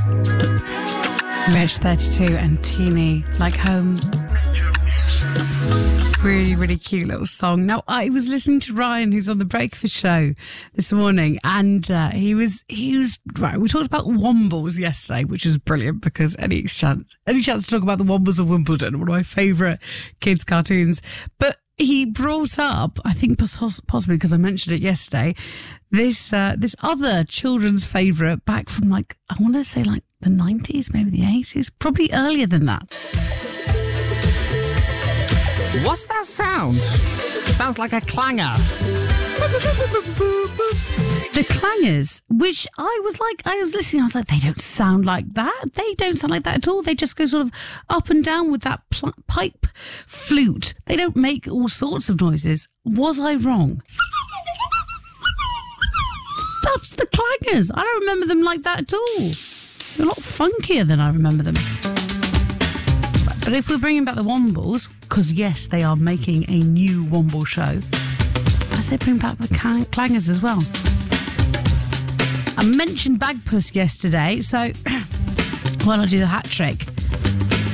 Rich 32 and Teeny, Like Home. Really, really cute little song. Now, I was listening to Ryan, who's on the Breakfast Show this morning, and he was right. We talked about Wombles yesterday, which is brilliant because any chance to talk about the Wombles of Wimbledon, one of my favourite kids' cartoons. But he brought up, I think possibly because I mentioned it yesterday, this other children's favourite back from I want to say the 90s, maybe the 80s, probably earlier than that. What's that sound? Sounds like a clanger. The Clangers, which I was listening, I was like, they don't sound like that. They don't sound like that at all. They just go sort of up and down with that pipe flute. They don't make all sorts of noises. Was I wrong? That's the Clangers. I don't remember them like that at all. They're a lot funkier than I remember them. But if we're bringing back the Wombles, because yes, they are making a new Womble show, I say bring back the Clangers as well. I mentioned Bagpuss yesterday, so why not do the hat trick?